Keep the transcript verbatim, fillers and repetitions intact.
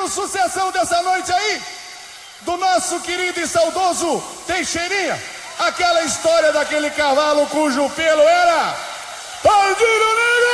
sucessão dessa noite aí, do nosso querido e saudoso Teixeirinha, aquela história daquele cavalo cujo pelo era Bandido Negro!